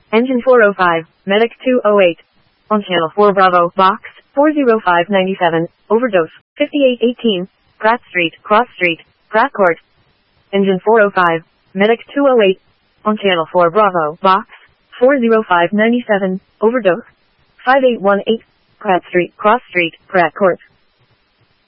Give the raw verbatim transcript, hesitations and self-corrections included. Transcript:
Engine four oh five, Medic two oh eight. On channel four Bravo, box, four oh five nine seven, overdose, fifty-eight eighteen, Pratt Street, Cross Street, Pratt Court. Engine four oh five, Medic two oh eight. On channel four Bravo, box, four oh five nine seven, overdose, five eight one eight, Pratt Street, Cross Street, Pratt Court.